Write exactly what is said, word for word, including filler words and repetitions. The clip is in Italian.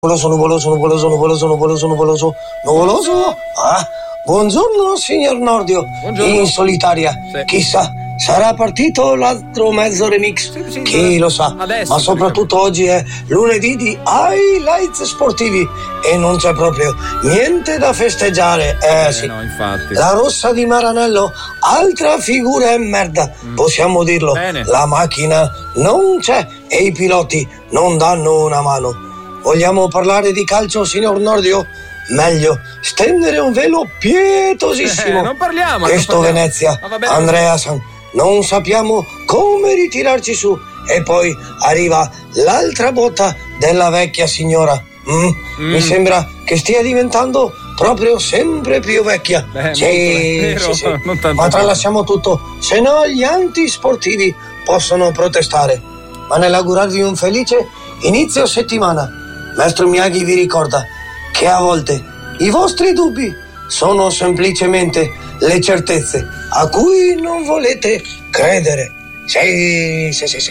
Nuvoloso, nuvoloso, nuvoloso, nuvoloso, nuvoloso, nuvoloso, nuvoloso. Ah, buongiorno signor Nordio. Buongiorno. In solitaria. Sì. Chissà, sarà partito l'altro mezzo remix? Sì, sì, Chi lo sa. adesso, Ma soprattutto oggi è lunedì di highlights sportivi e non c'è proprio niente da festeggiare. Eh, Eh, sì. no, infatti. La rossa di Maranello, altra figura e merda. Mm. Possiamo dirlo. Bene. La macchina non c'è e i piloti non danno una mano. Vogliamo parlare di calcio, signor Nordio? Meglio stendere un velo pietosissimo. Eh, non parliamo. Questo non parliamo. Venezia, Ma va bene. Andreasen, non sappiamo come ritirarci su. E poi arriva l'altra botta della vecchia signora. Mm, Mm. Mi sembra che stia diventando proprio sempre più vecchia. Beh, sì, molto, sì, sì. vero, non tanto Ma vero. tralasciamo tutto, se no gli antisportivi possono protestare. Ma nell'augurarvi un felice inizio settimana, Maestro Miyagi vi ricorda che a volte i vostri dubbi sono semplicemente le certezze a cui non volete credere. Sì, sì, sì, sì.